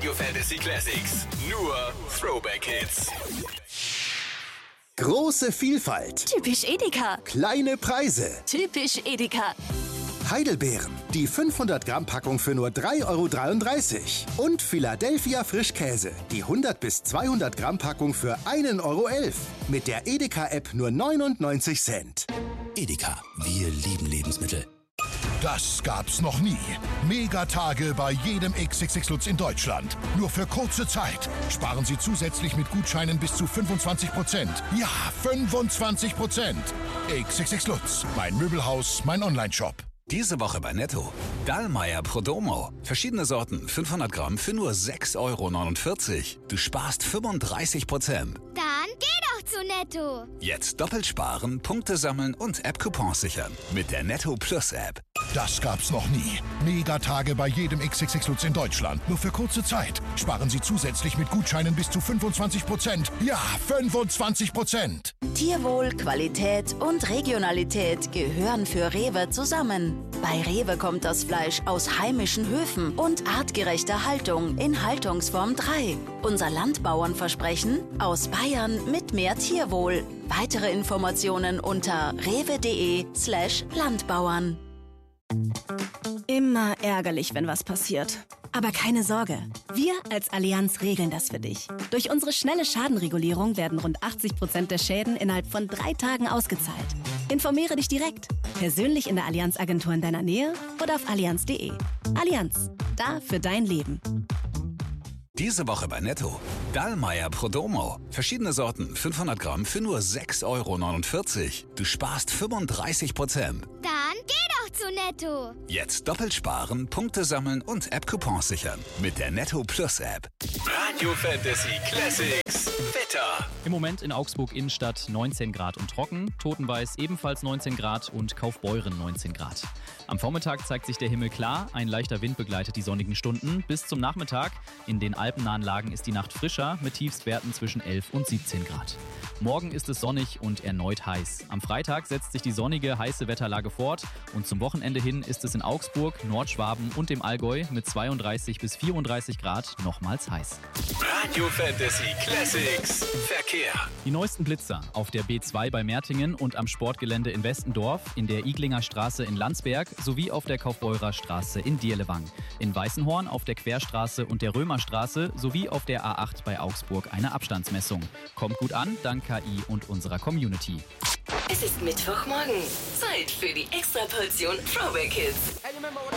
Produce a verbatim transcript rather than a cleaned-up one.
Radio Fantasy Classics. Nur Throwback Hits. Große Vielfalt. Typisch Edeka. Kleine Preise. Typisch Edeka. Heidelbeeren. Die fünfhundert Gramm Packung für nur drei Euro dreiunddreißig. Und Philadelphia Frischkäse. Die hundert bis zweihundert Gramm Packung für ein Euro elf. Mit der Edeka-App nur neunundneunzig Cent. Edeka, wir lieben Lebensmittel. Das gab's noch nie. Megatage bei jedem X X X Lutz in Deutschland. Nur für kurze Zeit. Sparen Sie zusätzlich mit Gutscheinen bis zu fünfundzwanzig Prozent. Ja, fünfundzwanzig Prozent. X X X Lutz, mein Möbelhaus, mein Onlineshop. Diese Woche bei Netto. Dallmayr Prodomo. Verschiedene Sorten, fünfhundert Gramm für nur sechs Euro neunundvierzig. Du sparst fünfunddreißig Prozent. Dann geh doch zu Netto. Jetzt doppelt sparen, Punkte sammeln und App-Coupons sichern. Mit der Netto Plus App. Das gab's noch nie. Megatage bei jedem X X X Lutz in Deutschland. Nur für kurze Zeit. Sparen Sie zusätzlich mit Gutscheinen bis zu fünfundzwanzig Prozent. Ja, fünfundzwanzig Prozent. Tierwohl, Qualität und Regionalität gehören für Rewe zusammen. Bei Rewe kommt das Fleisch aus heimischen Höfen und artgerechter Haltung in Haltungsform drei. Unser Landbauernversprechen: aus Bayern mit mehr Tierwohl. Weitere Informationen unter rewe.de slash Landbauern. Immer ärgerlich, wenn was passiert. Aber keine Sorge, wir als Allianz regeln das für dich. Durch unsere schnelle Schadenregulierung werden rund achtzig Prozent der Schäden innerhalb von drei Tagen ausgezahlt. Informiere dich direkt, persönlich in der Allianz-Agentur in deiner Nähe oder auf allianz punkt de. Allianz, da für dein Leben. Diese Woche bei Netto. Dallmayr Prodomo. Verschiedene Sorten, fünfhundert Gramm für nur sechs Euro neunundvierzig. Du sparst fünfunddreißig Prozent. Dann geh doch zu Netto. Jetzt doppelt sparen, Punkte sammeln und App-Coupons sichern. Mit der Netto Plus App. Radio Fantasy Classics. Wetter. Im Moment in Augsburg Innenstadt neunzehn Grad und trocken, Totenweiß ebenfalls neunzehn Grad und Kaufbeuren neunzehn Grad. Am Vormittag zeigt sich der Himmel klar, ein leichter Wind begleitet die sonnigen Stunden. Bis zum Nachmittag in den alpennahen Lagen ist die Nacht frischer mit Tiefstwerten zwischen elf und siebzehn Grad. Morgen ist es sonnig und erneut heiß. Am Freitag setzt sich die sonnige, heiße Wetterlage fort und zum Wochenende hin ist es in Augsburg, Nordschwaben und dem Allgäu mit zweiunddreißig bis vierunddreißig Grad nochmals heiß. Radio Fantasy Classics. Verkehr. Die neuesten Blitzer auf der B zwei bei Mertingen und am Sportgelände in Westendorf, in der Iglinger Straße in Landsberg sowie auf der Kaufbeurer Straße in Dierlewang. In Weißenhorn auf der Querstraße und der Römerstraße sowie auf der A acht bei Augsburg eine Abstandsmessung. Kommt gut an, dank K I und unserer Community. Es ist Mittwochmorgen. Zeit für die Extraportion Throwback Hits.